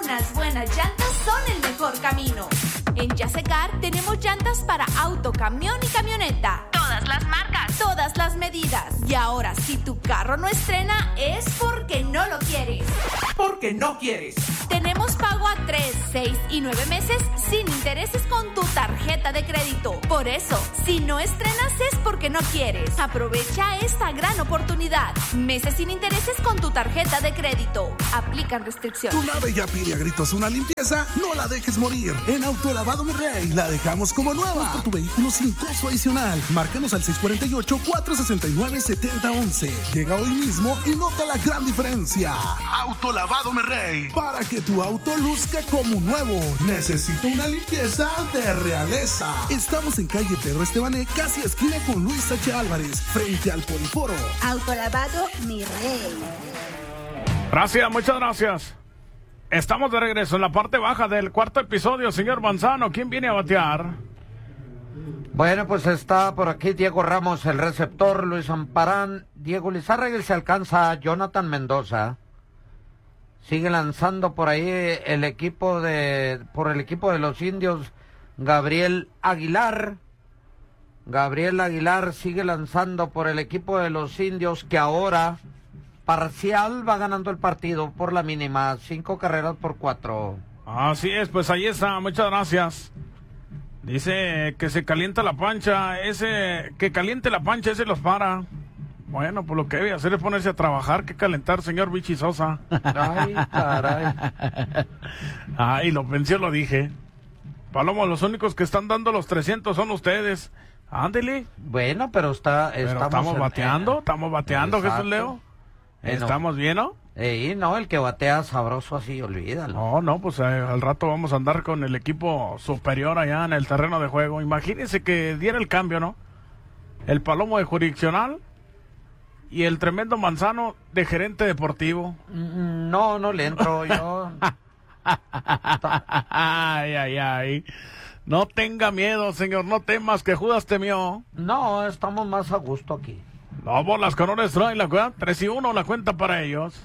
Unas buenas llantas son el mejor camino. En Yasecar tenemos llantas para auto, camión y camioneta. Todas las marcas, todas las medidas. Y ahora, si tu carro no estrena, es porque no lo quieres. Porque no quieres. Tenemos pago a 3, 6 y 9 meses sin intereses con tu tarjeta de crédito. Por eso, si no estrenas es porque no quieres. Aprovecha esta gran oportunidad. Meses sin intereses con tu tarjeta de crédito. Aplican restricciones. Tu nave ya pide a gritos una limpieza. No la dejes morir. En Autolavado Mi Rey la dejamos como nueva. Por tu vehículo sin costo adicional. Márcanos al 648-469-7011. Llega hoy mismo y nota la gran diferencia. Autolavado Mi Rey. Para que tu auto luzca como nuevo. Necesito una limpieza de realeza. Estamos en calle Pedro Estebané, casi esquina con Luis H. Álvarez, frente al Poliforo. Autolavado Mi Rey. Gracias, muchas gracias. Estamos de regreso en la parte baja del cuarto episodio, señor Manzano. ¿Quién viene a batear? Bueno, pues está por aquí Diego Ramos, el receptor, Luis Amparán, Diego Lizárraga, se alcanza Jonathan Mendoza. Sigue lanzando por ahí por el equipo de los Indios, Gabriel Aguilar. Gabriel Aguilar sigue lanzando por el equipo de los Indios, que ahora parcial va ganando el partido por la mínima, 5-4. Así es, pues ahí está, muchas gracias. Dice que se calienta la pancha, que caliente la pancha, ese los para. Bueno, pues lo que debe hacer es ponerse a trabajar, que calentar, señor Vichy Sosa. Ay, caray. Ay, lo pensé, lo dije. Palomo, los únicos que están dando los 300 son ustedes. Ándele. Bueno, pero estamos bateando, exacto. Jesús Leo. ¿Estamos bien, no? No, el que batea sabroso así, olvídalo. No, pues al rato vamos a andar con el equipo superior allá en el terreno de juego. Imagínense que diera el cambio, ¿no? El Palomo de jurisdiccional y el tremendo Manzano de gerente deportivo. No le entro yo. Ay. No tenga miedo, señor, no temas que Judas temió. No, estamos más a gusto aquí. No, bolas con un strike, la cuenta 3-1 la cuenta para ellos.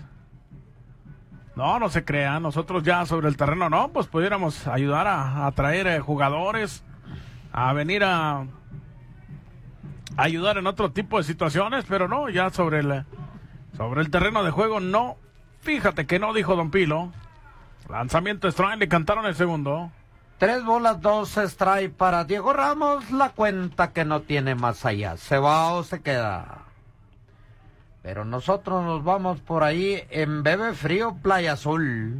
No se crean, nosotros ya sobre el terreno pues pudiéramos ayudar a traer jugadores, a venir a ayudar en otro tipo de situaciones, pero no, ya sobre el terreno de juego no. Fíjate que no, dijo Don Pilo. Lanzamiento strike, le cantaron el segundo. 3 bolas, 2 strike para Diego Ramos, la cuenta que no tiene más allá. ¿Se va o se queda? Pero nosotros nos vamos por ahí en Bebe Frío, Playa Azul.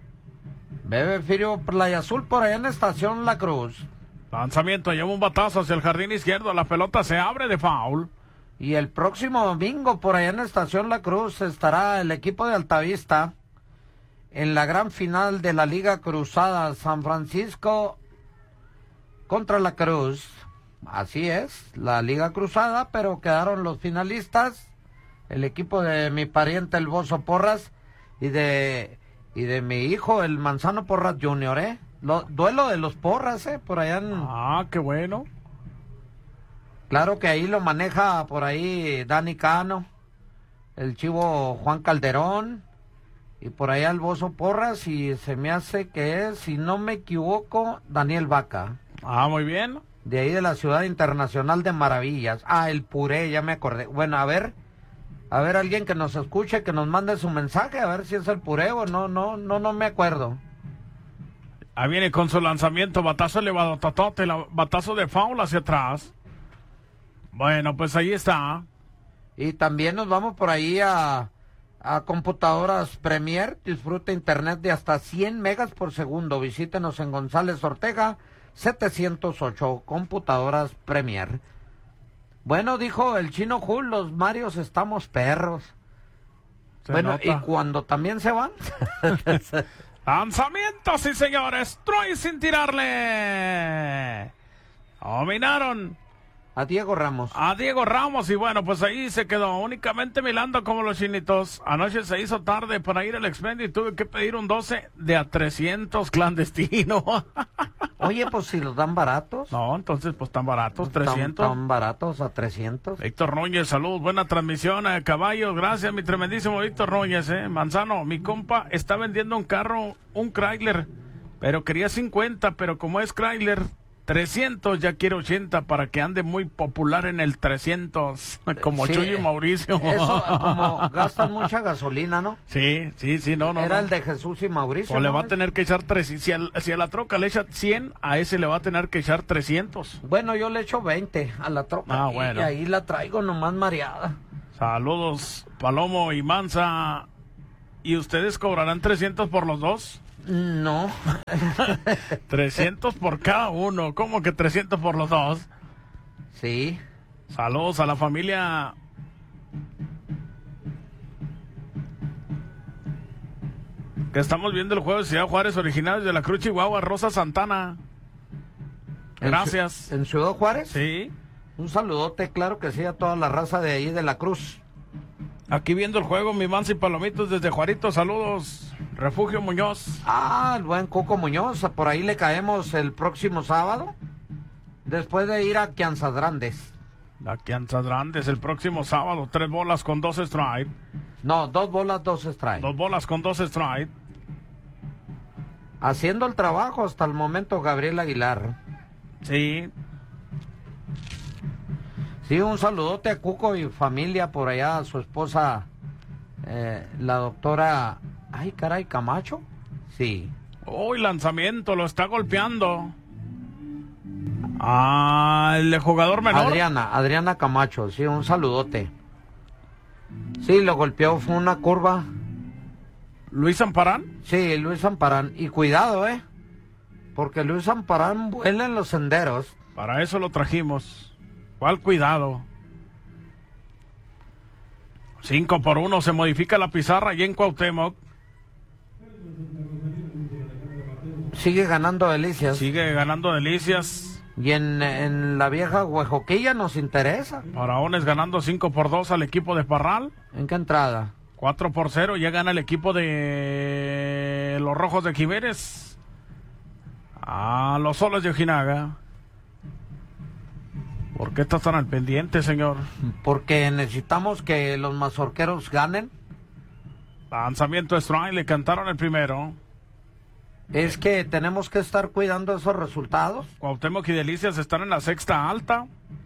Bebe Frío, Playa Azul, por allá en Estación La Cruz. Lanzamiento, lleva un batazo hacia el jardín izquierdo, la pelota se abre de foul. Y el próximo domingo, por allá en Estación La Cruz, estará el equipo de Altavista en la gran final de la Liga Cruzada, San Francisco contra La Cruz. Así es, la Liga Cruzada, pero quedaron los finalistas, el equipo de mi pariente el Bozo Porras y de mi hijo el Manzano Porras Jr., duelo de los Porras, por allá en... qué bueno. Claro que ahí lo maneja por ahí Dani Cano, el chivo Juan Calderón, y por allá el Bozo Porras, y se me hace que es, si no me equivoco, Daniel Vaca. Muy bien. De ahí de la Ciudad Internacional de Maravillas. El Puré, ya me acordé. Bueno, a ver alguien que nos escuche, que nos mande su mensaje, a ver si es el Puré o no me acuerdo. Ahí viene con su lanzamiento, batazo elevado, batazo de foul hacia atrás. Bueno, pues ahí está. Y también nos vamos por ahí a computadoras Premier. Disfruta internet de hasta 100 megas por segundo. Visítenos en González Ortega 708, computadoras Premier. Bueno, dijo el Chino Jul, los Marios estamos perros. Nota. Y cuando también se van. Lanzamiento, sí señores. Troy sin tirarle. Dominaron a Diego Ramos. Y bueno, pues ahí se quedó únicamente milando como los chinitos. Anoche se hizo tarde para ir al expendio y tuve que pedir un 12 de a 300 clandestino. Oye, pues si los dan baratos. No, entonces pues tan baratos, 300. Tan baratos a 300. Víctor Núñez, salud, buena transmisión, caballo, gracias mi tremendísimo Víctor Núñez, Manzano, mi compa está vendiendo un carro, un Chrysler, pero quería 50, pero como es Chrysler, 300, ya quiere 80 para que ande muy popular en el 300, como Sí, Chuy y Mauricio. Eso, como gastan mucha gasolina, ¿no? Sí, no. Era no. el de Jesús y Mauricio. O le ¿no? va a tener que echar 300, si a la troca le echa 100, a ese le va a tener que echar 300. Bueno, yo le echo 20 a la troca. Bueno. Y ahí la traigo nomás mareada. Saludos, Palomo y Manza. ¿Y ustedes cobrarán 300 por los dos? No. 300 por cada uno. ¿Cómo que 300 por los dos? Sí. Saludos a la familia. Que estamos viendo el juego de Ciudad Juárez, originales de la Cruz Chihuahua, Rosa Santana. Gracias. ¿En Ciudad Juárez? Sí. Un saludote, claro que sí, a toda la raza de ahí de la Cruz. Aquí viendo el juego, mi Manza y Palomitos desde Juarito. Saludos. Refugio Muñoz. Ah, el buen Cuco Muñoz. Por ahí le caemos el próximo sábado. Después de ir a Quianzadrandes. A Quianzadrandes el próximo sábado. 3 bolas con 2 strike. No, 2 bolas, 2 strike. 2 bolas con 2 strike. Haciendo el trabajo hasta el momento, Gabriel Aguilar. Sí. Sí, un saludote a Cuco y familia por allá, a su esposa, la doctora... Ay, caray, Camacho. Sí. Uy, lanzamiento, lo está golpeando. El jugador menor. Adriana Camacho, sí, un saludote. Sí, lo golpeó, fue una curva. ¿Luis Amparán? Sí, Luis Amparán. Y cuidado, porque Luis Amparán vuela en los senderos. Para eso lo trajimos. ¿Cuál cuidado? 5-1, se modifica la pizarra y en Cuauhtémoc. Sigue ganando Delicias. Sigue ganando Delicias. Y en la vieja Huejoquilla nos interesa. Faraones ganando 5-2 al equipo de Parral. ¿En qué entrada? 4-0, ya gana el equipo de los Rojos de Jiménez. A los Soles de Ojinaga. ¿Por qué estás tan al pendiente, señor? Porque necesitamos que los mazorqueros ganen. Lanzamiento de strike, le cantaron el primero. Es que tenemos que estar cuidando esos resultados. Cuauhtémoc y Delicias están en la sexta alta.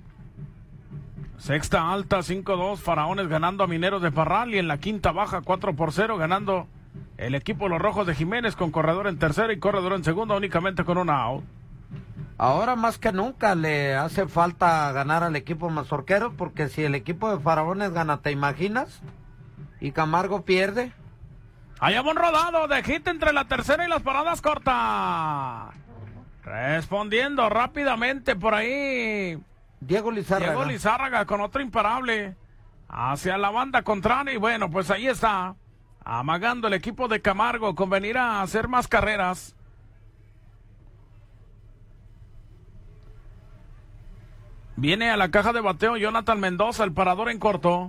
Sexta alta, 5-2, Faraones ganando a Mineros de Parral. Y en la quinta baja, 4-0, ganando el equipo de los Rojos de Jiménez con corredor en tercera y corredor en segunda, únicamente con una out. Ahora más que nunca le hace falta ganar al equipo mazorquero, porque si el equipo de Faraones gana, ¿te imaginas? Y Camargo pierde. Allá va un rodado de hit entre la tercera y las paradas cortas. Respondiendo rápidamente por ahí Diego Lizárraga con otro imparable hacia la banda contraria. Y bueno, pues ahí está, amagando el equipo de Camargo con venir a hacer más carreras. Viene a la caja de bateo Jonathan Mendoza, el parador en corto.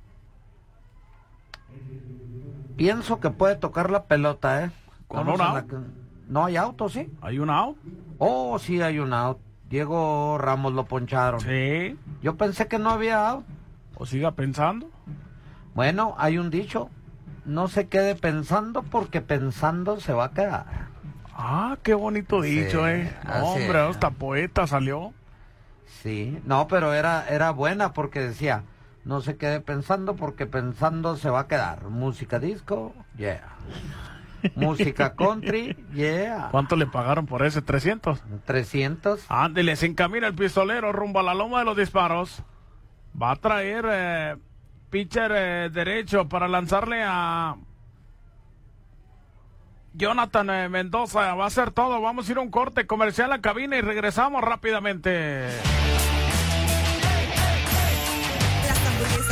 Pienso que puede tocar la pelota, ¿Con un out? No hay auto, ¿sí? ¿Hay un out? Oh, sí hay un out. Diego Ramos lo poncharon. Sí. Yo pensé que no había out. ¿O siga pensando? Bueno, hay un dicho. No se quede pensando porque pensando se va a quedar. Ah, qué bonito dicho, Hombre, hasta poeta salió. Sí, no, pero era buena porque decía, no se quede pensando porque pensando se va a quedar. Música disco, yeah. Música country, yeah. ¿Cuánto le pagaron por ese? ¿300? 300. Ándele, se encamina el pistolero rumbo a la loma de los disparos. Va a traer pitcher derecho para lanzarle a Jonathan Mendoza. Va a hacer todo. Vamos a ir a un corte comercial a cabina y regresamos rápidamente. Las hamburguesas más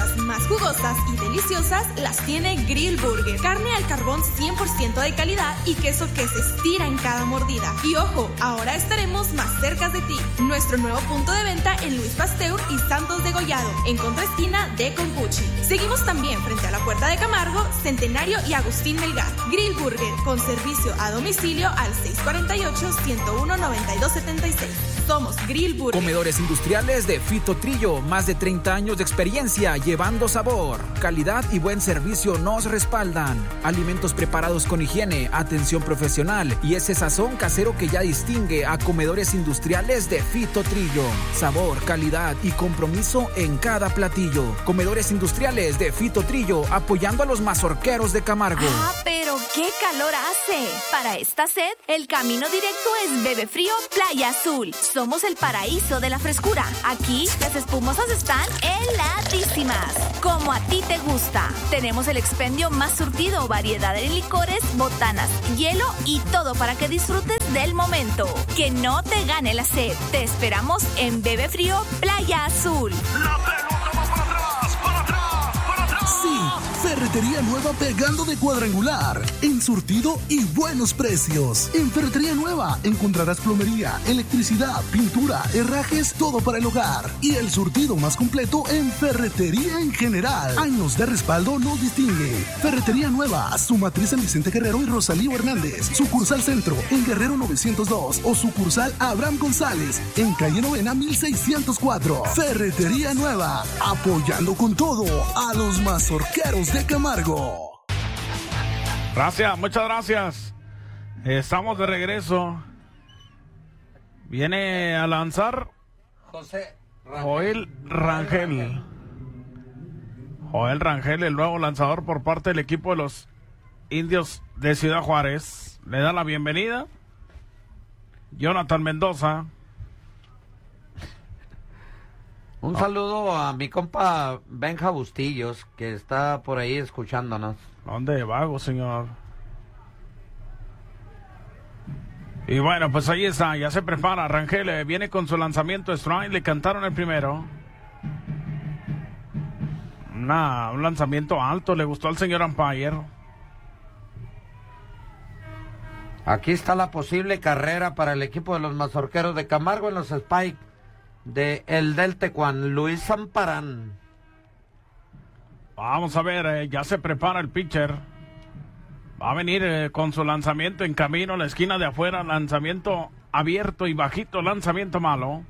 más jugosas y deliciosas las tiene Grill Burger. Carne al carbón 100% de calidad y queso que se estira en cada mordida. Y ojo, ahora estaremos más cerca de ti. Nuestro nuevo punto de venta en Luis Pasteur y Santos Degollado, en contraesquina de Compuchi. Seguimos también frente a la Puerta de Camargo, Centenario y Agustín Melgar. Grill Burger, con servicio a domicilio al 648-101-9276. Somos Grill Burger. Comedores industriales de Fito Trillo, más de 30 años de experiencia llevando sabor, calidad y buen servicio nos respaldan. Alimentos preparados con higiene, atención profesional y ese sazón casero que ya distingue a Comedores industriales de Fito Trillo. Sabor, calidad y compromiso en cada platillo. Comedores industriales de Fito Trillo, apoyando a los mazorqueros de Camargo. ¡Ah, pero qué calor hace! Para esta sed, el camino directo es Bebe Frío Playa Azul. Somos el paraíso de la frescura. Aquí, las espumosas están heladísimas, como a ti te gusta. Tenemos el expendio más surtido, variedad de licores, botanas, hielo y todo para que disfrutes del momento. Que no te gane la sed. Te esperamos en Bebe Frío Playa Azul. La pelota va para atrás. Sí, Ferretería Nueva pegando de cuadrangular, en surtido y buenos precios. En Ferretería Nueva encontrarás plomería, electricidad, pintura, herrajes, todo para el hogar. Y el surtido más completo en ferretería en general. Años de respaldo nos distingue. Ferretería Nueva, su matriz en Vicente Guerrero y Rosalío Hernández. Sucursal Centro en Guerrero 902 o sucursal Abraham González en calle Novena 1604. Ferretería Nueva, apoyando con todo a los mazorqueros de Camargo. Gracias, muchas gracias. Estamos de regreso. Viene a lanzar José Joel Rangel. Joel Rangel, el nuevo lanzador por parte del equipo de los Indios de Ciudad Juárez. Le da la bienvenida Jonathan Mendoza. Un saludo a mi compa Benja Bustillos, que está por ahí escuchándonos. ¿Dónde vago, señor? Y bueno, pues ahí está, ya se prepara. Rangel viene con su lanzamiento strike, le cantaron el primero. Un lanzamiento alto, le gustó al señor umpire. Aquí está la posible carrera para el equipo de los mazorqueros de Camargo en los Spike de el del Tecuán, Luis Amparán. Vamos a ver, ya se prepara el pitcher. Va a venir con su lanzamiento en camino a la esquina de afuera, lanzamiento abierto y bajito, lanzamiento malo.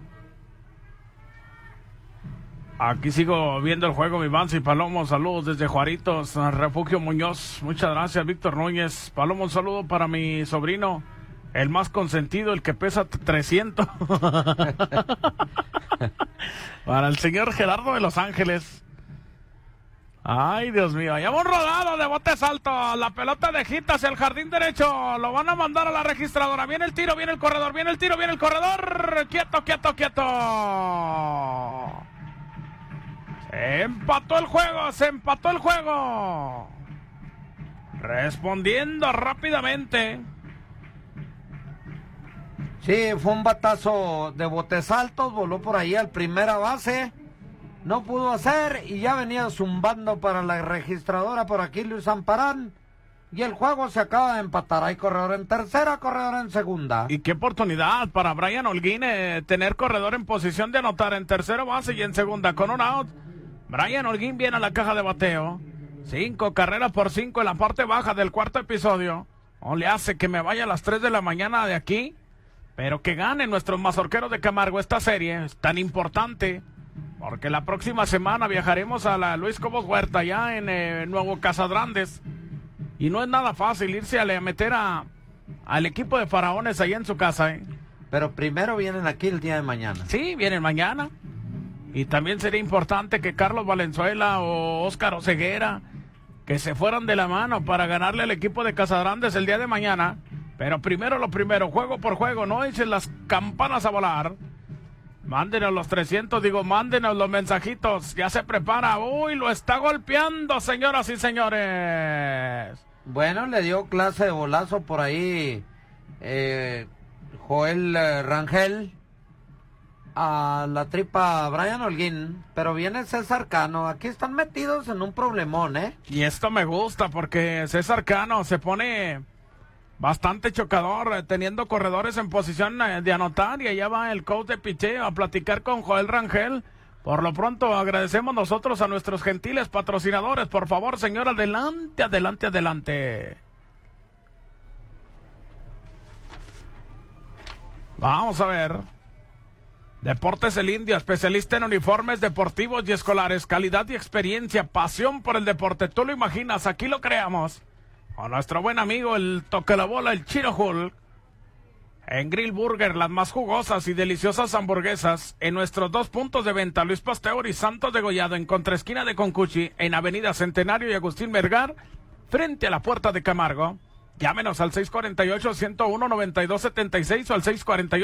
Aquí sigo viendo el juego, mi Vance y Palomo, saludos desde Juaritos, Refugio Muñoz, muchas gracias, Víctor Núñez. Palomo, un saludo para mi sobrino, el más consentido, el que pesa 300. Para el señor Gerardo de Los Ángeles. Ay, Dios mío, ya un rodado de bote salto, la pelota de hit hacia el jardín derecho, lo van a mandar a la registradora, viene el tiro, viene el corredor, viene el tiro, viene el corredor, quieto, quieto, quieto. Se empató el juego, respondiendo rápidamente. Sí, fue un batazo de botes altos, voló por ahí al primera base, no pudo hacer y ya venía zumbando para la registradora por aquí Luis Amparán. Y el juego se acaba de empatar. Hay corredor en tercera, corredor en segunda. Y qué oportunidad para Brian Holguín tener corredor en posición de anotar en tercera base y en segunda con un out. Brian Holguín viene a la caja de bateo. 5 carreras por 5 en la parte baja del cuarto episodio. No le hace que me vaya a las 3 de la mañana de aquí. Pero que ganen nuestros mazorqueros de Camargo esta serie. Es tan importante. Porque la próxima semana viajaremos a la Luis Cobos Huerta, ya en Nuevo Casadrandes. Y no es nada fácil irse a meter al equipo de Faraones allá en su casa, ¿eh? Pero primero vienen aquí el día de mañana. Sí, vienen mañana. Y también sería importante que Carlos Valenzuela o Óscar Oseguera, que se fueran de la mano para ganarle al equipo de Casadrandes el día de mañana. Pero primero lo primero, juego por juego, no echen las campanas a volar. Mándenos los 300, mándenos los mensajitos, ya se prepara. Uy, lo está golpeando, señoras y señores. Bueno, le dio clase de bolazo por ahí Joel Rangel. a la tripa Brian Holguín, pero viene César Cano. Aquí están metidos en un problemón, ¿eh? Y esto me gusta porque César Cano se pone bastante chocador, teniendo corredores en posición de anotar, y allá va el coach de picheo a platicar con Joel Rangel. Por lo pronto agradecemos nosotros a nuestros gentiles patrocinadores. Por favor, señor, adelante, adelante, adelante. Vamos a ver. Deportes El Indio, especialista en uniformes deportivos y escolares, calidad y experiencia, pasión por el deporte. Tú lo imaginas, aquí lo creamos. Con nuestro buen amigo, el toque la bola, el Chino Hulk. En Grill Burger, las más jugosas y deliciosas hamburguesas. En nuestros 2 puntos de venta, Luis Pasteur y Santos Degollado, en contraesquina de Concuchi, en Avenida Centenario y Agustín Vergar, frente a la Puerta de Camargo. Llámenos al 648-101-9276 o al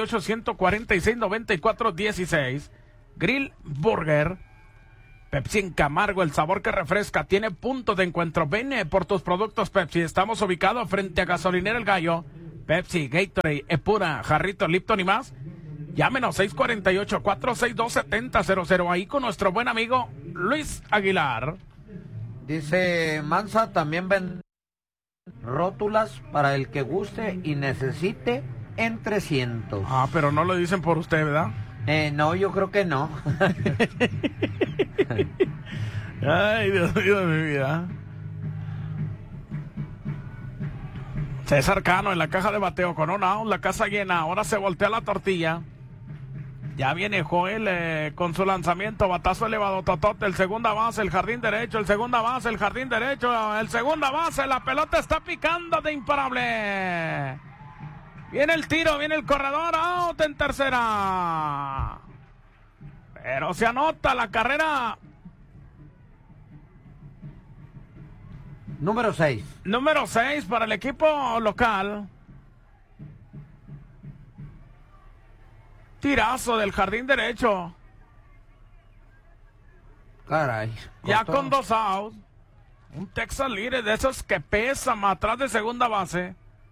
648-146-9416. Grill Burger. Pepsi en Camargo, el sabor que refresca, tiene punto de encuentro. Ven por tus productos Pepsi. Estamos ubicados frente a Gasolinera El Gallo. Pepsi, Gatorade, Epura, Jarrito, Lipton y más. Llámenos 648-462-7000. Ahí con nuestro buen amigo Luis Aguilar. Dice Mansa, también ven rótulas para el que guste y necesite en 300. Ah, pero no lo dicen por usted, ¿verdad? No, yo creo que no. Ay, Dios mío de mi vida. César Cano en la caja de bateo con un out, la casa llena. Ahora se voltea la tortilla. Ya viene Joel con su lanzamiento, batazo elevado, totote, el segunda base, el jardín derecho, el segunda base, el jardín derecho, el segunda base, la pelota está picando de imparable. Viene el tiro, viene el corredor, out en tercera. Pero se anota la carrera. Número 6. Número 6 para el equipo local. Tirazo del jardín derecho. Caray. Ya con 2 outs. Un Texas Leader de esos que pesan atrás de segunda base.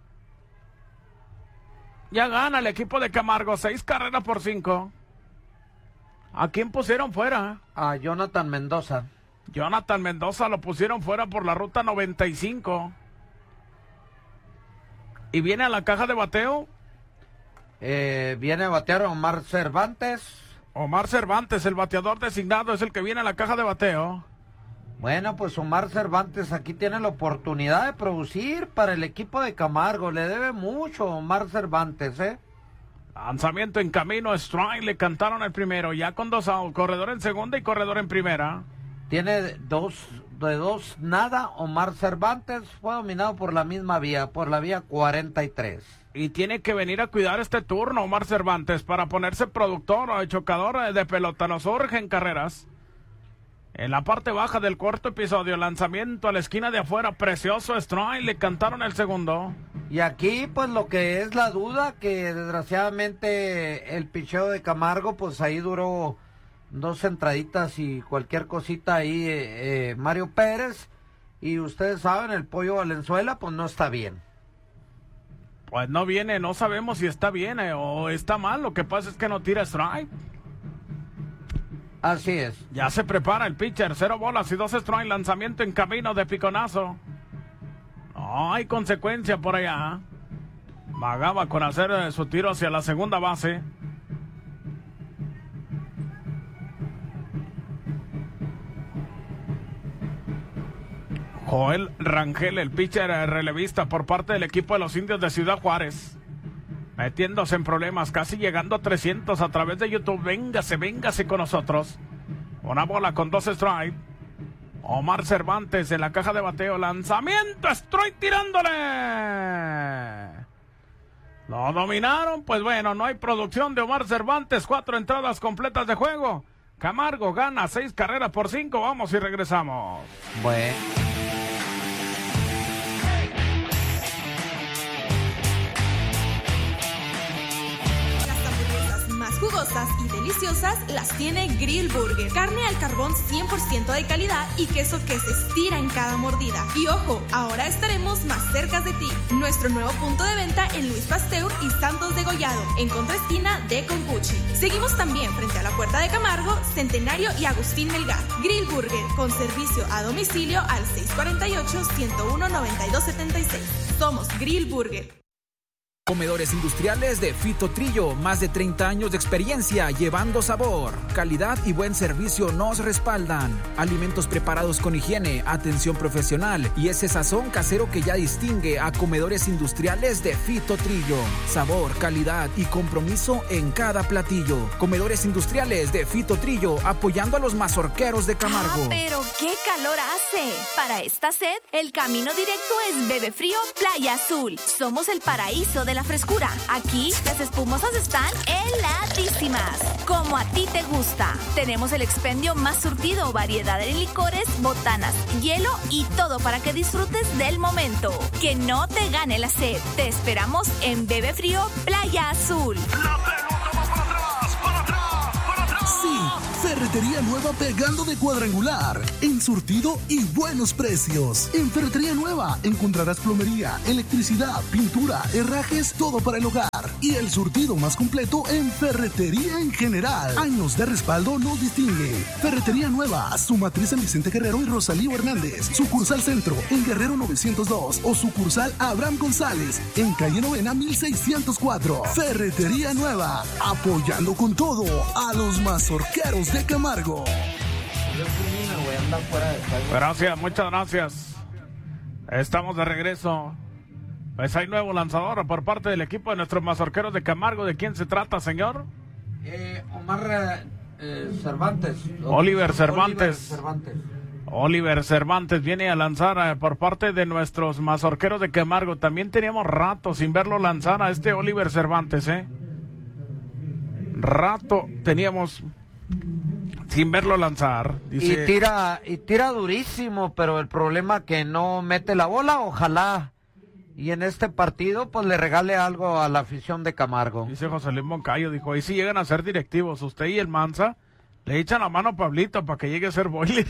Ya gana el equipo de Camargo, 6 carreras por 5. ¿A quién pusieron fuera? A Jonathan Mendoza. Jonathan Mendoza lo pusieron fuera por la ruta 95. Y viene a la caja de bateo. Viene a batear Omar Cervantes. Omar Cervantes, el bateador designado, es el que viene a la caja de bateo. Bueno, pues Omar Cervantes aquí tiene la oportunidad de producir para el equipo de Camargo. Le debe mucho Omar Cervantes, ¿eh? Lanzamiento en camino, strike, le cantaron el primero, ya con 2 outs, corredor en segunda y corredor en primera. Tiene 2 nada. Omar Cervantes fue dominado por la misma vía, por la vía 43. Y tiene que venir a cuidar este turno Omar Cervantes para ponerse productor o chocador de pelota. Nos urgen carreras. En la parte baja del cuarto episodio, lanzamiento a la esquina de afuera, precioso strike, le cantaron el segundo. Y aquí, pues lo que es la duda, que desgraciadamente el picheo de Camargo, pues ahí duró 2 entraditas y cualquier cosita ahí, Mario Pérez. Y ustedes saben, el Pollo Valenzuela, pues no está bien. Pues no viene, no sabemos si está bien o está mal. Lo que pasa es que no tira strike. Así es. Ya se prepara el pitcher, 0 bolas y 2 strike, lanzamiento en camino de piconazo. No hay consecuencia por allá. Vagaba con hacer su tiro hacia la segunda base. Joel Rangel, el pitcher relevista por parte del equipo de los Indios de Ciudad Juárez. Metiéndose en problemas, casi llegando a 300 a través de YouTube. Véngase con nosotros. Una bola con 2 strikes. Omar Cervantes en la caja de bateo. Lanzamiento, strike tirándole. Lo dominaron, pues bueno, no hay producción de Omar Cervantes. 4 entradas completas de juego. Camargo gana 6 carreras por 5. Vamos y regresamos. Bueno. jugosas y deliciosas las tiene Grill Burger. Carne al carbón 100% de calidad y queso que se estira en cada mordida. Y ojo, ahora estaremos más cerca de ti. Nuestro nuevo punto de venta en Luis Pasteur y Santos Degollado, en contraesquina de Concuchi. Seguimos también frente a la Puerta de Camargo, Centenario y Agustín Melgar. Grill Burger, con servicio a domicilio al 648-101-9276. Somos Grill Burger. Comedores industriales de Fito Trillo, más de 30 años de experiencia llevando sabor, calidad y buen servicio nos respaldan. Alimentos preparados con higiene, atención profesional y ese sazón casero que ya distingue a Comedores Industriales de Fito Trillo. Sabor, calidad y compromiso en cada platillo. Comedores Industriales de Fito Trillo, apoyando a los mazorqueros de Camargo. ¡Ah, pero qué calor hace! Para esta sed, el camino directo es Bebe Frío Playa Azul. Somos el paraíso de la frescura. Aquí las espumosas están heladísimas, como a ti te gusta. Tenemos el expendio más surtido, variedad en licores, botanas, hielo y todo para que disfrutes del momento. Que no te gane la sed. Te esperamos en Bebe Frío Playa Azul. La pelota va para atrás, para atrás, para atrás. Sí, Ferretería Nueva pegando de cuadrangular, en surtido y buenos precios. En Ferretería Nueva encontrarás plomería, electricidad, pintura, herrajes, todo para el hogar. Y el surtido más completo en ferretería en general. Años de respaldo nos distingue. Ferretería Nueva, su matriz en Vicente Guerrero y Rosalío Hernández. Sucursal Centro en Guerrero 902 o sucursal Abraham González en Calle Novena 1604. Ferretería Nueva, apoyando con todo a los mazorqueros de Camargo. Gracias, muchas gracias. Estamos de regreso. Pues hay nuevo lanzador por parte del equipo de nuestros mazorqueros de Camargo. ¿De quién se trata, señor? Omar Cervantes. Oliver Cervantes. Oliver Cervantes viene a lanzar por parte de nuestros mazorqueros de Camargo. También teníamos rato sin verlo lanzar a este Oliver Cervantes, Rato teníamos sin verlo lanzar. Dice... Y tira durísimo, pero el problema que no mete la bola, ojalá. Y en este partido, pues le regale algo a la afición de Camargo. Dice José Luis Moncayo, dijo, ahí sí llegan a ser directivos, usted y el Manza, le echan la mano a Pablito para que llegue a ser boiler.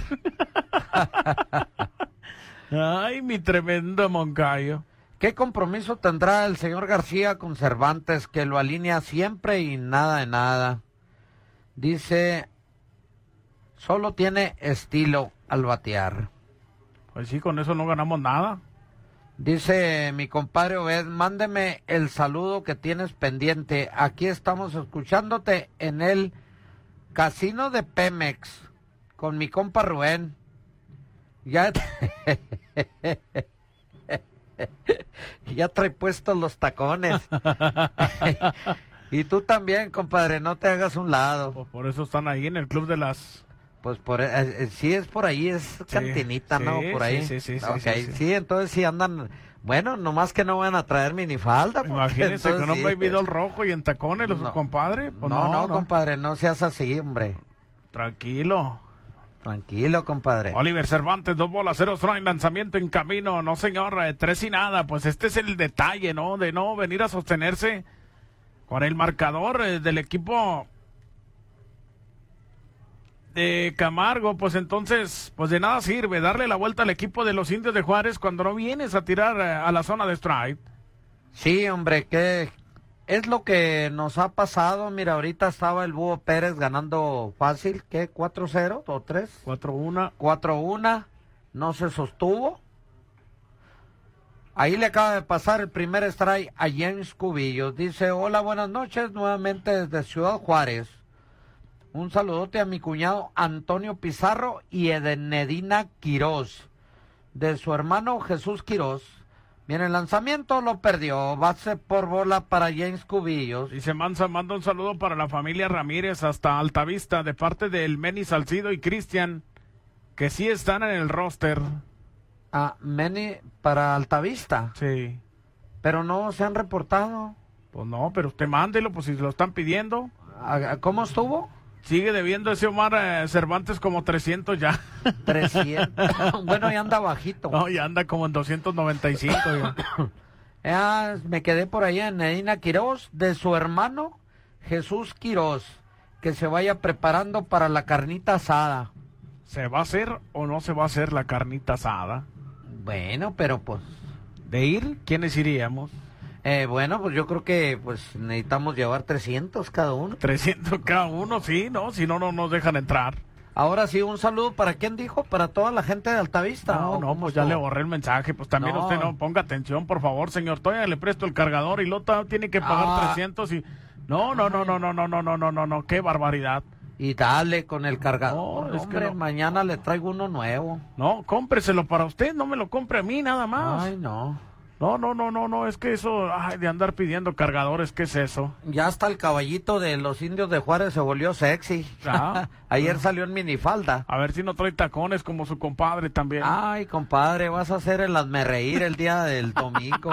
Ay, mi tremendo Moncayo. ¿Qué compromiso tendrá el señor García con Cervantes, que lo alinea siempre y nada de nada? Dice, solo tiene estilo al batear. Pues sí, con eso no ganamos nada. Dice mi compadre Obed, mándeme el saludo que tienes pendiente. Aquí estamos escuchándote en el casino de Pemex con mi compa Rubén. Ya trae puestos los tacones. Y tú también, compadre, no te hagas un lado. Pues por eso están ahí en el club de las... Pues sí es por ahí, es cantinita, ¿no? Por ahí. Sí, entonces sí andan, bueno, nomás que no van a traer minifalda. Imagínense con un baby doll rojo y en tacones, los compadre. Pues no, compadre, no seas así, hombre. Tranquilo, compadre. Oliver Cervantes, 2 bolas, 0 strike, lanzamiento en camino, no señor, 3 y nada. Pues este es el detalle, ¿no? De no venir a sostenerse con el marcador del equipo de Camargo, pues entonces, pues de nada sirve darle la vuelta al equipo de los Indios de Juárez cuando no vienes a tirar a la zona de strike. Sí, hombre, que es lo que nos ha pasado. Mira, ahorita estaba el Búho Pérez ganando fácil, ¿qué? 4-0 o 3? 4-1. 4-1, no se sostuvo. Ahí le acaba de pasar el primer strike a James Cubillos. Dice, hola, buenas noches, nuevamente desde Ciudad Juárez. Un saludote a mi cuñado Antonio Pizarro y Edenedina Quirós, de su hermano Jesús Quirós. Bien, el lanzamiento lo perdió, base por bola para James Cubillos. Dice Manza, manda un saludo para la familia Ramírez hasta Altavista, de parte del Meni Salcido y Cristian, que sí están en el roster. Ah, Meni para Altavista. Sí. Pero no se han reportado. Pues no, pero usted mándelo, pues si lo están pidiendo. ¿Cómo estuvo? Sigue debiendo ese Omar Cervantes como 300 ya. 300. Bueno, ya anda bajito. No, ya anda como en 295. Me quedé por ahí en Edina Quirós, de su hermano Jesús Quirós, que se vaya preparando para la carnita asada. ¿Se va a hacer o no se va a hacer la carnita asada? Bueno, pero pues... ¿De ir? ¿Quiénes iríamos? Bueno, pues yo creo que pues necesitamos llevar 300 cada uno. 300 cada uno, sí, ¿no? Si no, no nos dejan entrar. Ahora sí, un saludo, ¿para quién dijo? ¿Para toda la gente de Altavista? No, pues ya le borré el mensaje. Pues también usted no ponga atención, por favor, señor. Todavía le presto el cargador y Lota tiene que pagar 300 y... No, qué barbaridad. Y dale con el cargador. No, es hombre, que no. mañana le traigo uno nuevo. No, cómpreselo para usted, no me lo compre a mí nada más. Ay, no. No, es que eso, de andar pidiendo cargadores, ¿qué es eso? Ya hasta el caballito de los indios de Juárez se volvió sexy. Ah. Ayer salió en minifalda. A ver si no trae tacones como su compadre también. Ay, compadre, vas a hacer el hazmerreír el día del domingo.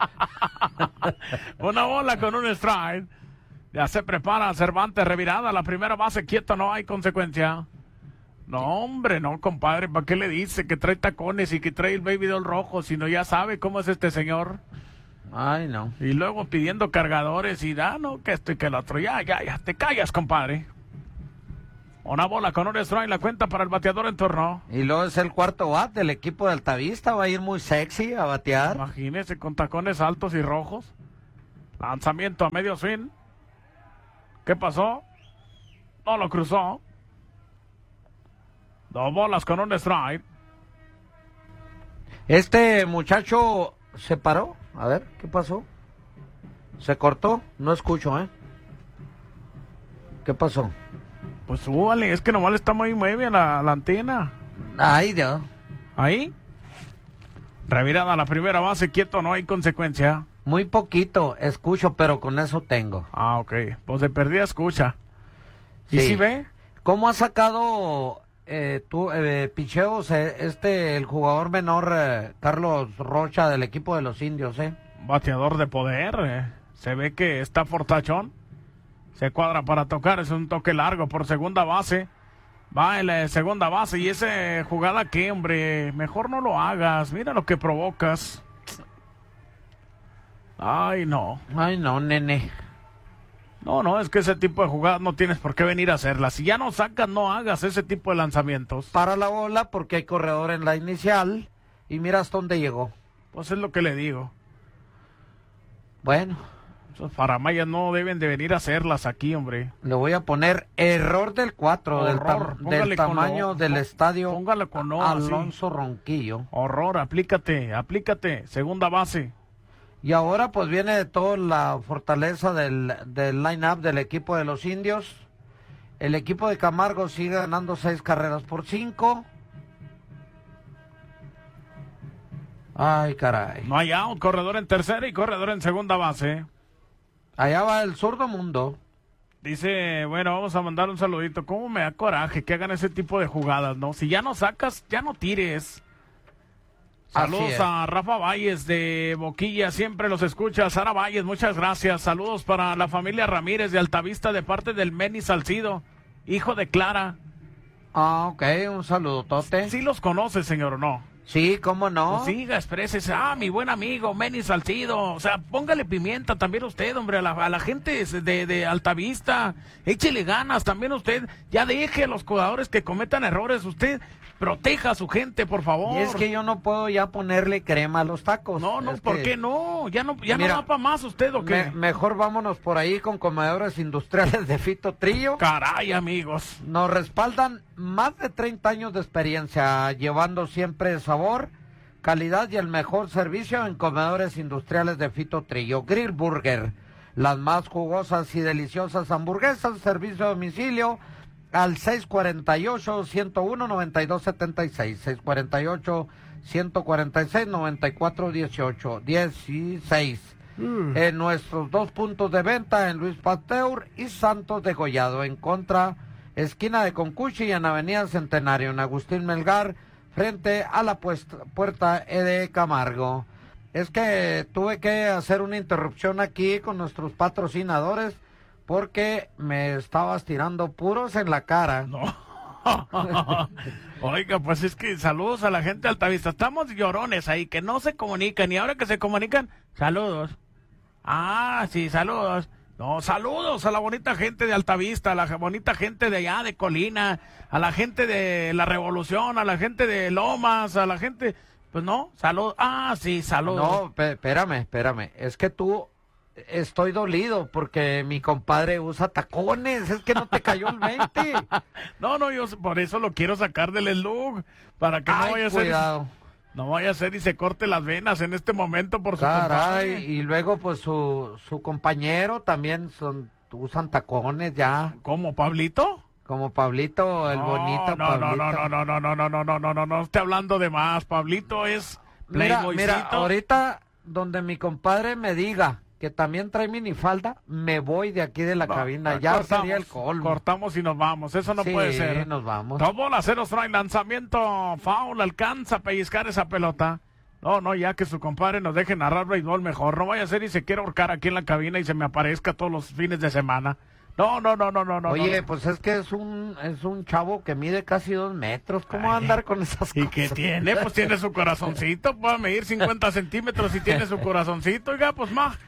Una bola con un strike. Ya se prepara Cervantes, revirada, la primera base quieta, no hay consecuencia. No, hombre, no, compadre, ¿para qué le dice que trae tacones y que trae el baby doll rojo? Si no, ya sabe cómo es este señor. Ay, no. Y luego pidiendo cargadores y no, que esto y que el otro. Ya, te callas, compadre. Una bola con un strike, la cuenta para el bateador en turno. Y luego es el cuarto bat del equipo de Altavista, va a ir muy sexy a batear. Imagínese, con tacones altos y rojos. Lanzamiento a medio swing. ¿Qué pasó? No lo cruzó. 2 bolas con un strike. Este muchacho se paró. A ver, ¿qué pasó? ¿Se cortó? No escucho, ¿eh? ¿Qué pasó? Pues súbale, es que nomás le está muy bien la antena. Ay, Dios. Ahí. Revirada a la primera base, quieto, no hay consecuencia. Muy poquito escucho, pero con eso tengo. Ah, ok. Pues de perdida escucha. ¿Y Sí. si ve? ¿Cómo ha sacado picheos el jugador menor Carlos Rocha del equipo de los indios, Bateador de poder. Se ve que está fortachón. Se cuadra para tocar, es un toque largo por segunda base. Va en la segunda base y esa jugada que, hombre, mejor no lo hagas. Mira lo que provocas. Ay, no, nene. No, es que ese tipo de jugadas no tienes por qué venir a hacerlas. Si ya no sacas, no hagas ese tipo de lanzamientos. Para la bola porque hay corredor en la inicial y mira hasta dónde llegó. Pues es lo que le digo. Bueno, Esos faramayas no deben de venir a hacerlas aquí, hombre. le voy a poner error del 4 del Póngale con tamaño lo- del estadio Póngale con no, así. Alonso Ronquillo. Horror, aplícate. Segunda base. Y ahora pues viene de toda la fortaleza del line-up del equipo de los indios. El equipo de Camargo sigue ganando 6 carreras por 5. Ay, caray. No hay out, corredor en tercera y corredor en segunda base. Allá va el zurdo mundo. Dice, bueno, vamos a mandar un saludito. ¿Cómo me da coraje que hagan ese tipo de jugadas, no? Si ya no sacas, ya no tires. Así Saludos es. a Rafa Valles de Boquilla, siempre los escucha. Sara Valles, muchas gracias. Saludos para la familia Ramírez de Altavista de parte del Meni Salcido, hijo de Clara. Ah, ok, un saludotote. ¿Sí los conoce, señor, o no? Sí, ¿cómo no? Pues siga, exprésese. Mi buen amigo, Meni Salcido. O sea, póngale pimienta también usted, hombre, a la gente de Altavista. Échele ganas también usted. Ya deje a los jugadores que cometan errores. Usted proteja a su gente, por favor. Y es que yo no puedo ya ponerle crema a los tacos. No, Es ¿por que- qué no? ¿Ya no Mira, da para más usted o qué? Mejor vámonos por ahí con comedores industriales de Fito Trillo. Caray, amigos. Nos respaldan más de 30 años de experiencia, llevando siempre sabor, calidad y el mejor servicio en comedores industriales de Fito Trillo. Grill Burger, las más jugosas y deliciosas hamburguesas, servicio a domicilio al 648-101-9276, 648-146-9418, 16. En nuestros 2 puntos de venta en Luis Pasteur y Santos de Gollado, en contra, esquina de Concuchi y en Avenida Centenario, en Agustín Melgar, frente a la puerta de Camargo. Es que tuve que hacer una interrupción aquí con nuestros patrocinadores porque me estabas tirando puros en la cara. No. Oiga, pues es que saludos a la gente de Altavista. Estamos llorones ahí, que no se comunican. Y ahora que se comunican, saludos. Sí, saludos. No, saludos a la bonita gente de Altavista, a la bonita gente de allá de Colina, a la gente de La Revolución, a la gente de Lomas, a la gente... Pues no, saludos. Ah, sí, saludos. No, espérame. Es que tú... Estoy dolido porque mi compadre usa tacones. Es que no te cayó el 20. No, yo por eso lo quiero sacar del slug. Para que no vaya a ser... cuidado. No vaya a ser y se corte las venas en este momento por su compadre. Y luego pues su compañero también usan tacones ya. ¿Cómo, Pablito? Como Pablito, el bonito Pablito. No esté hablando de más. Pablito es playboycito. Mira, ahorita donde mi compadre me diga que también trae minifalda, me voy de aquí de la cabina. Ya sería el colmo. Cortamos y nos vamos. Eso no puede ser. Nos vamos. Dos bolas, 0 strike, lanzamiento, foul, alcanza a pellizcar esa pelota. No, ya que su compadre nos deje narrar béisbol mejor. No vaya a ser y se quiera ahorcar aquí en la cabina y se me aparezca todos los fines de semana. No. Oye, pues es que es un chavo que mide casi 2 metros. ¿Cómo va a andar con esas cosas? ¿Y qué tiene? Pues tiene su corazoncito. Puede medir 50 centímetros y tiene su corazoncito. Oiga, pues más.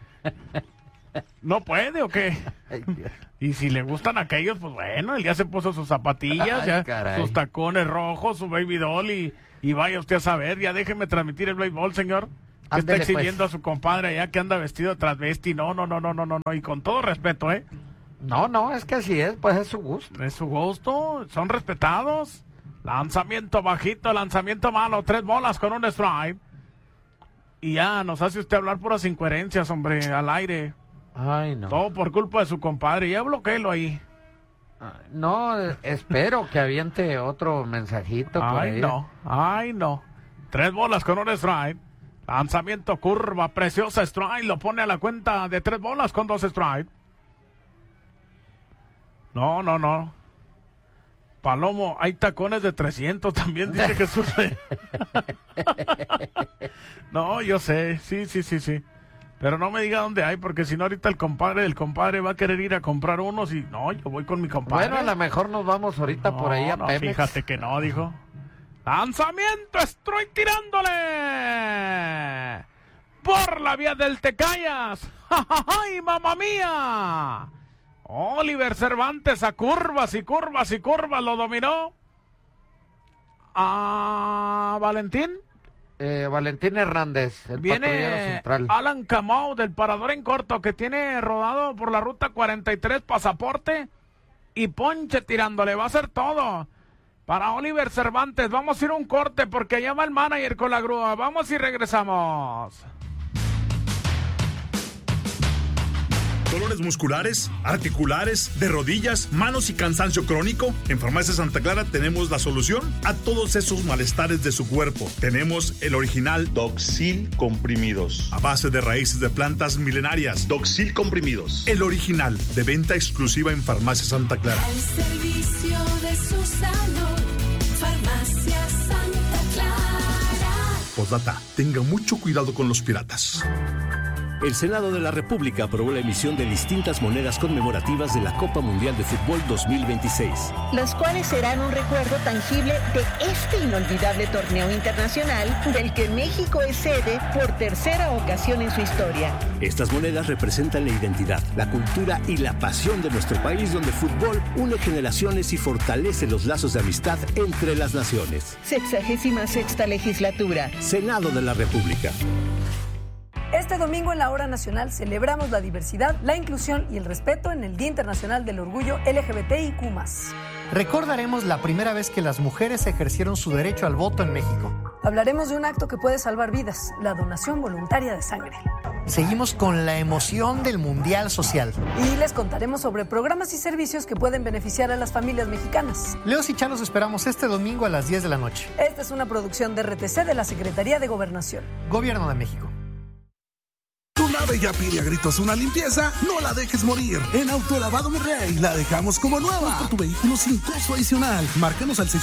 ¿No puede o qué? Y si le gustan aquellos, pues bueno, él ya se puso sus zapatillas, sus tacones rojos, su baby doll y vaya usted a saber. Ya déjeme transmitir el béisbol, señor. Que está exhibiendo a su compadre allá que anda vestido de transvesti. No. Y con todo respeto, ¿eh? No, es que así es, pues es su gusto. Es su gusto, son respetados. Lanzamiento bajito, lanzamiento malo, 3 bolas con un strike. Y ya nos hace usted hablar puras incoherencias, hombre, al aire. Ay, no. Todo por culpa de su compadre, ya bloquéelo ahí. No, espero que aviente otro mensajito por ahí. Ay, no. 3 bolas con un strike. Lanzamiento curva, preciosa strike, lo pone a la cuenta de 3 bolas con 2 strike. No. Palomo, hay tacones de 300 también, dice Jesús. No, yo sé, sí. Pero no me diga dónde hay, porque si no ahorita el compadre del compadre va a querer ir a comprar unos y no, yo voy con mi compadre. Bueno, a lo mejor nos vamos ahorita por ahí a Pemex. Fíjate que no, dijo. Lanzamiento, estoy tirándole por la vía del Tecayas. ¡Ay, mamá mía! Oliver Cervantes a curvas y curvas lo dominó. A Valentín Hernández, el viene central. Alan Camau del parador en corto que tiene rodado por la ruta 43 pasaporte y ponche tirándole. Va a ser todo para Oliver Cervantes. Vamos a ir a un corte porque allá va el manager con la grúa. Vamos y regresamos. ¿Dolores musculares, articulares, de rodillas, manos y cansancio crónico? En Farmacia Santa Clara tenemos la solución a todos esos malestares de su cuerpo. Tenemos el original Doxil Comprimidos, a base de raíces de plantas milenarias. Doxil Comprimidos, el original, de venta exclusiva en Farmacia Santa Clara. Al servicio de su salud, Farmacia Santa Clara. Postdata, tenga mucho cuidado con los piratas. El Senado de la República aprobó la emisión de distintas monedas conmemorativas de la Copa Mundial de Fútbol 2026. Los cuales serán un recuerdo tangible de este inolvidable torneo internacional del que México es sede por 3ª ocasión en su historia. Estas monedas representan la identidad, la cultura y la pasión de nuestro país, donde el fútbol une generaciones y fortalece los lazos de amistad entre las naciones. 66ª legislatura. Senado de la República. Este domingo en la Hora Nacional celebramos la diversidad, la inclusión y el respeto en el Día Internacional del Orgullo LGBTIQ+. Recordaremos la primera vez que las mujeres ejercieron su derecho al voto en México. Hablaremos de un acto que puede salvar vidas, la donación voluntaria de sangre. Seguimos con la emoción del Mundial Social. Y les contaremos sobre programas y servicios que pueden beneficiar a las familias mexicanas. Leos y Chá los esperamos este domingo a las 10 de la noche. Esta es una producción de RTC de la Secretaría de Gobernación. Gobierno de México. Tu nave ya pide a gritos una limpieza, no la dejes morir. En Autolavado Mi Rey la dejamos como nueva. Por tu vehículo sin costo adicional. Márcanos al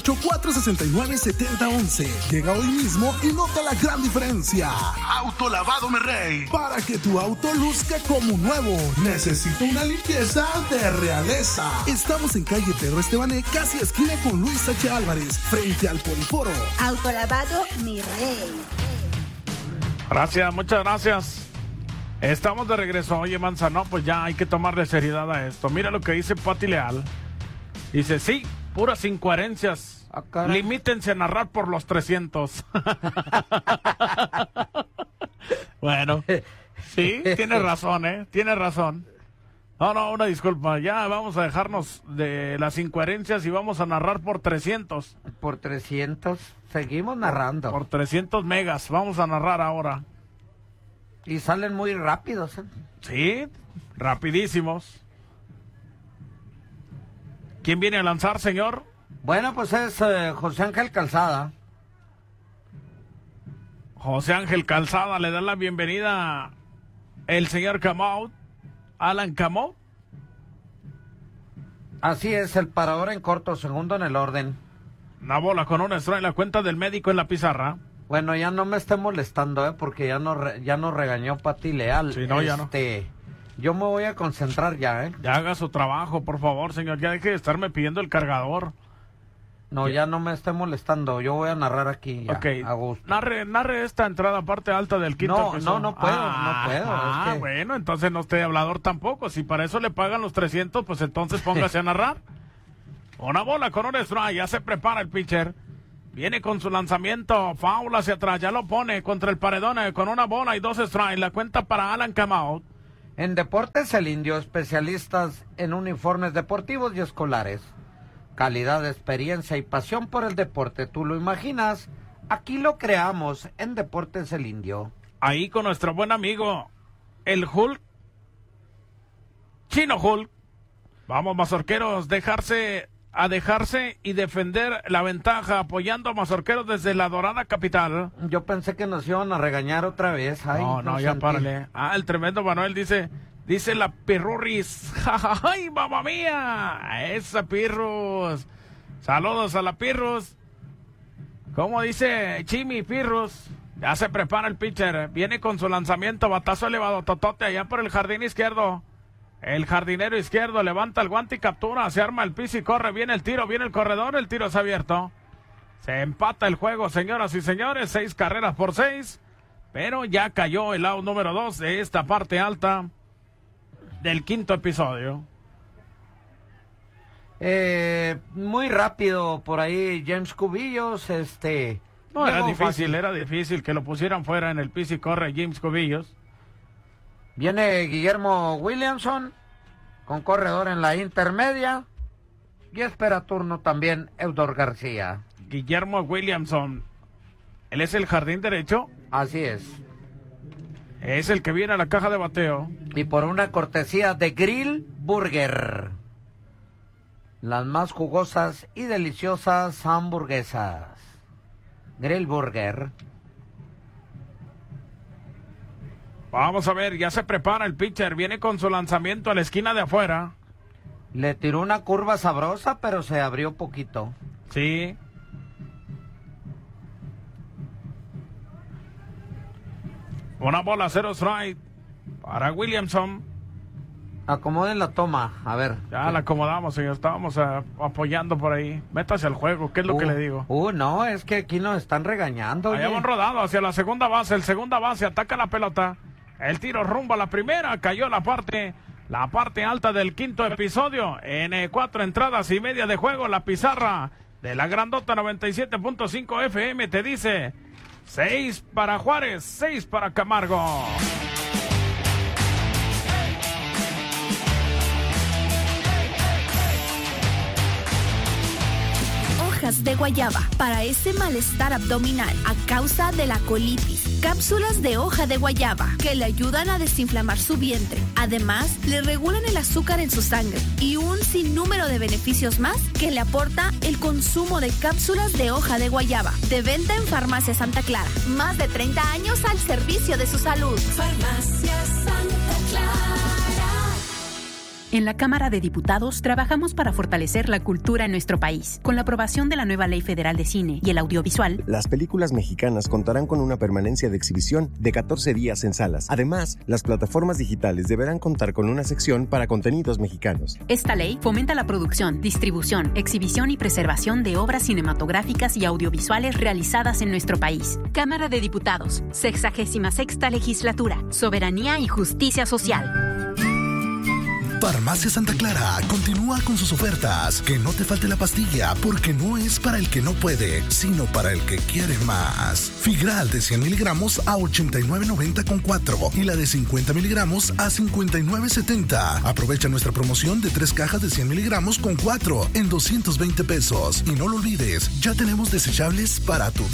648-469-7011. Llega hoy mismo y nota la gran diferencia. Autolavado Mi Rey, para que tu auto luzca como nuevo. Necesito una limpieza de realeza. Estamos en calle Pedro Estebané, casi esquina con Luis H. Álvarez, frente al Poliforo. Autolavado Mi Rey. Gracias, muchas gracias. Estamos de regreso. Oye, Manzano, pues ya hay que tomarle seriedad a esto. Mira lo que dice Pati Leal. Dice, sí, puras incoherencias. Limítense a narrar por los 300. Bueno, sí, tienes razón, tienes razón. No, una disculpa. Ya vamos a dejarnos de las incoherencias y vamos a narrar por 300. Por 300, seguimos narrando. Por 300 megas, vamos a narrar ahora. Y salen muy rápidos, ¿eh? Sí, rapidísimos. ¿Quién viene a lanzar, señor? Bueno, pues es José Ángel Calzada. José Ángel Calzada le da la bienvenida el señor Camout, Alan Camout. Así es, el parador en corto, segundo en el orden. Una bola con una strike en la cuenta del médico en la pizarra. Bueno, ya no me esté molestando, porque ya no regañó Pati Leal. Sí, no, ya no. Yo me voy a concentrar ya, Ya haga su trabajo, por favor, señor. Ya deje de estarme pidiendo el cargador. No, ya no me esté molestando. Yo voy a narrar aquí ya, a gusto. Narre esta entrada, parte alta del quinto episodio. No puedo. Bueno, entonces no esté hablador tampoco. Si para eso le pagan los 300, pues entonces póngase a narrar. Una bola con un strike, ya se prepara el pitcher. Viene con su lanzamiento, foul hacia atrás, ya lo pone contra el paredón con una bola y 2 strikes. La cuenta para Alan Camout. En Deportes El Indio, especialistas en uniformes deportivos y escolares. Calidad, experiencia y pasión por el deporte. ¿Tú lo imaginas? Aquí lo creamos en Deportes El Indio. Ahí con nuestro buen amigo, el Hulk. Chino Hulk. Vamos, mazorqueros, dejarse y defender la ventaja, apoyando a mazorqueros desde la Dorada Capital. Yo pensé que nos iban a regañar otra vez. Ay, no, ya párale. El tremendo Manuel dice la Pirurris. ¡Ay, mamá mía! Esa Pirrus. Saludos a la Pirrus. ¿Cómo dice Chimi Pirrus? Ya se prepara el pitcher. Viene con su lanzamiento, batazo elevado, totote allá por el jardín izquierdo. El jardinero izquierdo levanta el guante y captura, se arma el piso y corre, viene el tiro, viene el corredor, el tiro es abierto. Se empata el juego, señoras y señores, 6 carreras por 6, pero ya cayó el out número 2 de esta parte alta del quinto episodio. Muy rápido por ahí James Cubillos, No, era difícil que lo pusieran fuera en el piso y corre James Cubillos. Viene Guillermo Williamson con corredor en la intermedia y espera turno también Eudor García. Guillermo Williamson, ¿él es el jardín derecho? Así es. Es el que viene a la caja de bateo. Y por una cortesía de Grill Burger, las más jugosas y deliciosas hamburguesas. Grill Burger. Vamos a ver, ya se prepara el pitcher, viene con su lanzamiento a la esquina de afuera. Le tiró una curva sabrosa, pero se abrió poquito. Sí. Una bola, 0 strike para Williamson. Acomoden la toma, a ver. Ya la acomodamos, señor, estábamos apoyando por ahí. Métase al juego, ¿qué es lo que le digo? No, es que aquí nos están regañando. Allá van rodado hacia la segunda base, el segunda base ataca la pelota. El tiro rumbo a la primera, cayó la parte alta del quinto episodio. En 4 entradas y media de juego, la pizarra de la grandota 97.5 FM te dice 6 para Juárez, 6 para Camargo. Hojas de guayaba para ese malestar abdominal a causa de la colitis. Cápsulas de hoja de guayaba que le ayudan a desinflamar su vientre. Además, le regulan el azúcar en su sangre y un sinnúmero de beneficios más que le aporta el consumo de cápsulas de hoja de guayaba. De venta en Farmacia Santa Clara. Más de 30 años al servicio de su salud. Farmacia Santa Clara. En la Cámara de Diputados trabajamos para fortalecer la cultura en nuestro país. Con la aprobación de la nueva Ley Federal de Cine y el Audiovisual, las películas mexicanas contarán con una permanencia de exhibición de 14 días en salas. Además, las plataformas digitales deberán contar con una sección para contenidos mexicanos. Esta ley fomenta la producción, distribución, exhibición y preservación de obras cinematográficas y audiovisuales realizadas en nuestro país. Cámara de Diputados, 66ª Legislatura, Soberanía y Justicia Social. Farmacia Santa Clara continúa con sus ofertas. Que no te falte la pastilla, porque no es para el que no puede, sino para el que quiere más. Figral de 100 miligramos a $89.90 con 4 y la de 50 miligramos a $59.70. Aprovecha nuestra promoción de 3 cajas de 100 miligramos con 4 en $220. Y no lo olvides, ya tenemos desechables para tu